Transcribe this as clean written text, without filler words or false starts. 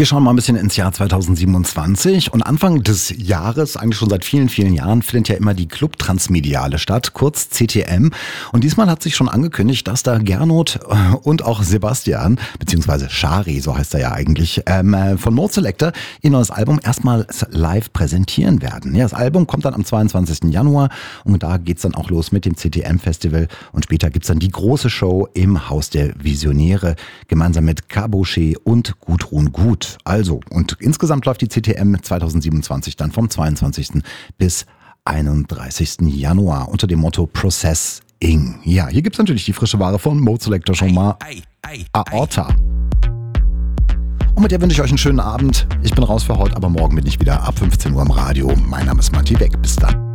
Wir schauen mal ein bisschen ins Jahr 2027 und Anfang des Jahres, eigentlich schon seit vielen, vielen Jahren, findet ja immer die Club Transmediale statt, kurz CTM. Und diesmal hat sich schon angekündigt, dass da Gernot und auch Sebastian, beziehungsweise Shari, so heißt er ja eigentlich, von Mode Selector ihr neues Album erstmals live präsentieren werden. Ja, das Album kommt dann am 22. Januar und da geht's dann auch los mit dem CTM-Festival und später gibt's dann die große Show im Haus der Visionäre, gemeinsam mit Caboche und Gudrun Gut. Also, und insgesamt läuft die CTM 2027 dann vom 22. bis 31. Januar unter dem Motto Processing. Ja, hier gibt's natürlich die frische Ware von Mode Selector schon mal. Aorta. Und mit der wünsche ich euch einen schönen Abend. Ich bin raus für heute, aber morgen bin ich wieder ab 15 Uhr im Radio. Mein Name ist Matti Beck. Bis dann.